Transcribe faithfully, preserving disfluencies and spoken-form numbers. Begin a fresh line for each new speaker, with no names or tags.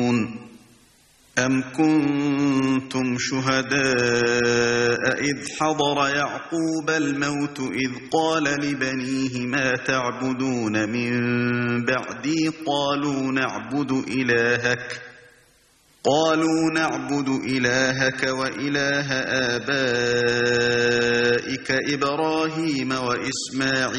أَمْ كُنْتُمْ شُهَدَاءَ إِذْ حَضَرَ يَعْقُوبَ الْمَوْتُ إِذْ قَالَ لِبَنِيهِ مَا تَعْبُدُونَ مِنْ بَعْدِي قَالُوا نَعْبُدُ إِلَٰهَكَ قَالُوا نَعْبُدُ إِلَٰهَكَ وَإِلَٰهَ آبَائِكَ إِبْرَاهِيمَ وَإِسْمَاعِيلَ